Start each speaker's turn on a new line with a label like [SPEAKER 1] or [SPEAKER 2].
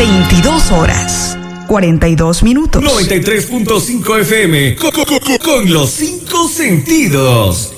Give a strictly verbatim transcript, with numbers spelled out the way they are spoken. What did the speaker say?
[SPEAKER 1] veintidós horas, cuarenta y dos minutos.
[SPEAKER 2] noventa y tres punto cinco F M, con, con, con, con los cinco sentidos.